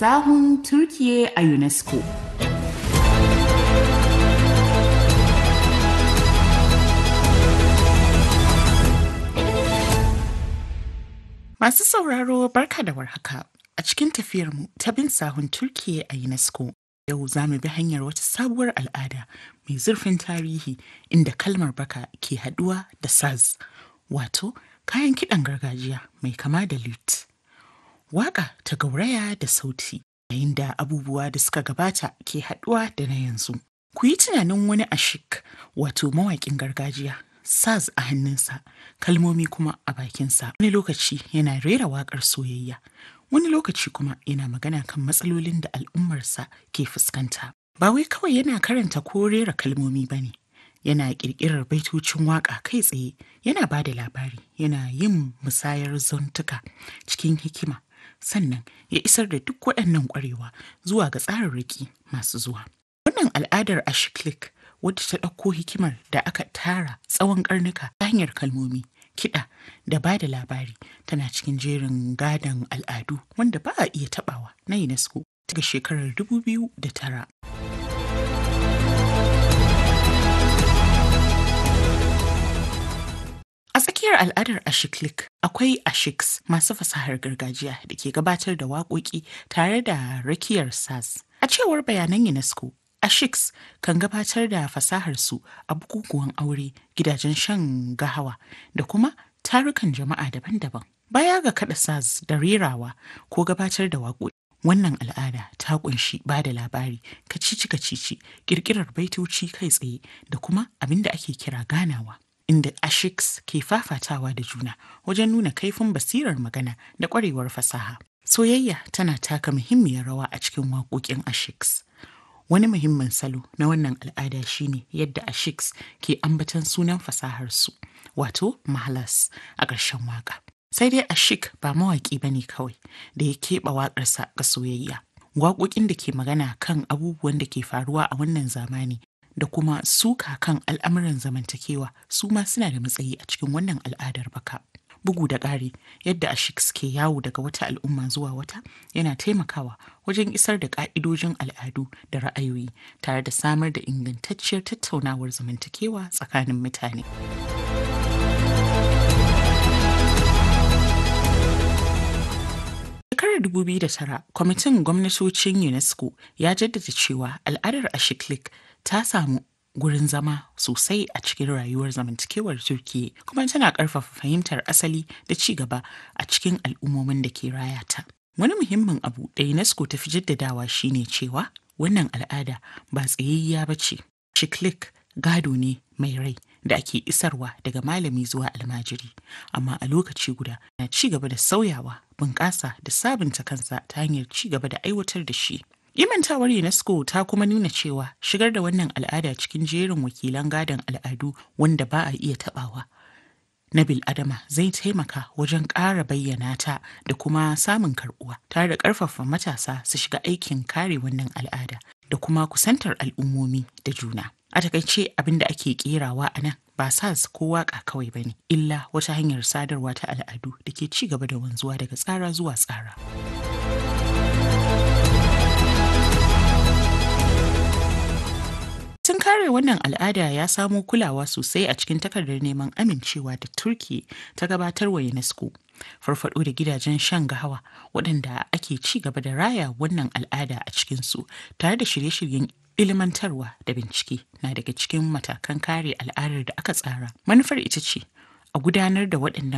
sahun Turkiye a UNESCO. Masu sauraro barka da warhaka. A cikin tafiyarmu ta bin sahun Turkiye a UNESCO, yau za mu bi hanyar wata sabuwar al'ada mai zurfin tarihi inda kalmar baka ke haɗuwa da saz, wato kayan kiɗan gargajiya mai kama da lute. Waƙa ta gauraya da sauti, yayin da abubuwa da suka gabata ke haɗuwa da na yanzu. Ku yi tunanin wani ashik, wato mawaƙin gargajiya, saz a hannunsa, kalmomi kuma a bakinsa. Wani lokaci yana rera waƙar soyayya, wani lokaci kuma yana magana kan matsalolin da al'ummarsa ke fuskanta. Ba wai kawai yana karanta ko rera kalmomi ba ne, yana ƙirƙirar baitocin waƙa kai tsaye, yana ba da labari, yana yin musayar zantuka cikin hikima, sannan ya isar da duk waɗannan ƙwarewa zuwa ga tsararraki masu zuwa. Wannan al'adar ashiklik, wadda ta ɗauko hikimar da aka tara tsawon ƙarnuka ta hanyar kalmomi, kiɗa da ba da labari, tana cikin jerin gadon al'adu wanda ba a iya taɓawa na UNESCO daga shekarar 2009. A tsakiyar al'adar ashiklik akwai ashiks masu fasahar gargajiya da ke gabatar da waƙoƙi tare da rakiyar saz. A cewar bayanan UNESCO, ashiks kan gabatar da fasaharsu a bukukuwan aure, gidajen shan gahawa da kuma tarukan jama'a daban-daban. Baya ga kaɗa saz da rerawa ko gabatar da waƙoƙi, wannan al'ada ta ƙunshi ba da labari, kacici-kacici, ƙirƙirar baitoci kai tsaye da kuma abin da ake kira ganawa, inda ashiks ke fafatawa da juna wajen nuna kaifin basirar magana da ƙwarewar fasaha. Soyayya tana taka muhimmiyar rawa a cikin waƙoƙin ashiks. Wani muhimmin salo na wannan al'ada shine yadda ashiks ke ambaton sunan fasaharsu, wato mahalas, a ƙarshen waƙa. Sai dai ashik ba mawaƙi ba ne kawai da ya keɓe waƙarsa ga soyayya. Waƙoƙin da ke magana kan abubuwan da ke faruwa a wannan zamani da kuma suka kan al'amuran zamantakewa su ma suna da matsayi a cikin wannan al'adar baka. Bugu da ƙari, yadda ashiks ke yawo daga wata al'umma zuwa wata yana taimakawa wajen isar da ƙa'idojin al'adu da ra'ayoyi tare da samar da ingantacciyar tattaunawar zamantakewa tsakanin mutane. Shekarar 2009, kwamitin gwamnatocin UNESCO ya jaddada cewa al'adar ashiklik ta samu gurin zama sosai a cikin rayuwar zamantakewar Turkiyya, kuma tana ƙarfafa fahimtar asali da ci gaba a cikin al'ummomin da ke raya ta. Wani muhimmin abu da UNESCO ta fi jaddadawa shine cewa wannan al'ada ba tsayayya ba ce. Ashiklik gado ne mai rai da ake isarwa daga malami zuwa almajiri, amma a lokaci guda na ci gaba da sauyawa, bunƙasa da sabunta kansa ta hanyar ci gaba da aiwatar da shi. Imantawar UNESCO ta kuma nuna cewa shigar da wannan al'ada cikin jerin wakilan gadon al'adu wanda ba a iya taɓawa na bil'adama zai taimaka wajen ƙara bayyana ta da kuma samun karɓuwa, tare da ƙarfafa matasa su shiga aikin kare wannan al'ada da kuma kusantar al'ummomi da juna. A takaice, abin da ake ƙerawa a nan ba saz ko waƙa kawai ba ne, illa wata hanyar sadarwa ta al'adu da ke ci gaba da wanzuwa daga tsara zuwa tsara. Tun kare wannan al'ada ya samo kulawa sosai a cikin takardar neman amincewa da Turkiyya ta gabatar wa UNESCO. Farfaɗo da gidajen shan gahawa waɗanda ake ci gaba da raya wannan al'ada a cikinsu, tare da shirye-shiryen ilmantarwa da bincike, na daga cikin matakan kare al'adar da aka tsara. Manufar ita ce a gudanar da waɗannan